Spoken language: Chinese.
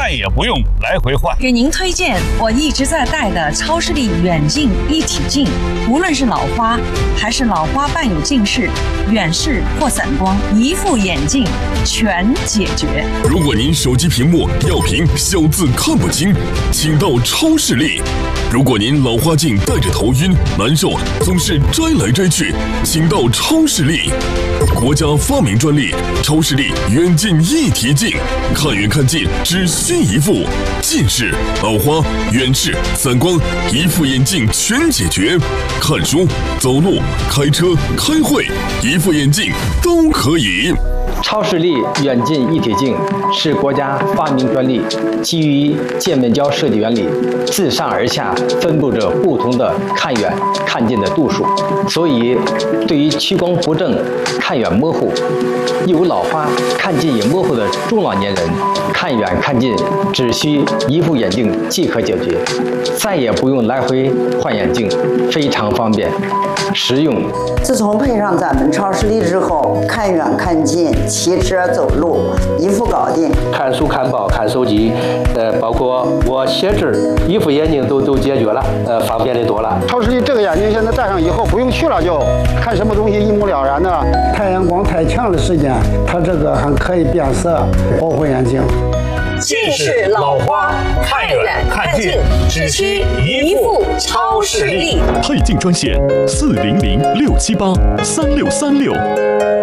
再也不用来回换。 给您推荐我一直在戴的超视力远近一体镜，无论是老花还是老花伴有近视、远视或散光，一副眼镜全解决。 如果您手机屏幕要屏小字看不清，请到超视力。如果您老花镜戴着头晕难受，总是摘来摘去，请到超视力。国家发明专利超视力远近一体镜，看远看近只需一副，近视、老花、远视、散光，一副眼镜全解决。看书、走路、开车、开会，一副眼镜都可以。 超视力远近一体镜是国家发明专利，基于渐面胶设计原理，自上而下分布着不同的看远看近的度数，所以对于屈光不正、看远模糊、有老花、看近也模糊的中老年人，看远看近只需一副眼镜即可解决，再也不用来回换眼镜，非常方便实用。 自从配上咱们超视力之后，看远看近、骑车走路一副搞定。 看书、看报、看手机，包括我写字，一副眼镜都解决了，方便的多了。 超视力这个眼镜现在戴上以后，不用去了就看什么东西一目了然的。太阳光太强的时间，它这个还可以变色，保护眼睛。 近视、老花，看远看近，只需一副超视力。 配镜专线：400-678-3636。